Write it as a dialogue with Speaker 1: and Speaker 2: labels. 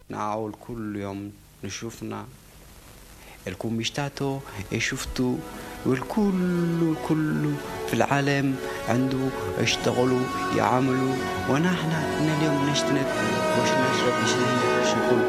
Speaker 1: نحاول كل يوم نشوفنا الكون مشتاتو يشوفتوا والكل في العالم عنده يشتغلوا يعملوا ونحن اليوم نشتنت وش نشرب وش نقول